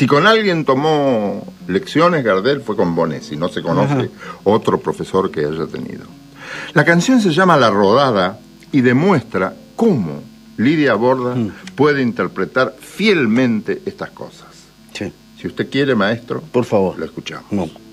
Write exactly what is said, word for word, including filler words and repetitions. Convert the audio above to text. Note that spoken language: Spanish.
Si con alguien tomó lecciones, Gardel fue con Bonesi, no se conoce Ajá. otro profesor que haya tenido. La canción se llama La Rodada y demuestra cómo Lidia Borda mm. puede interpretar fielmente estas cosas. Sí. Si usted quiere, maestro, por favor, lo escuchamos. No.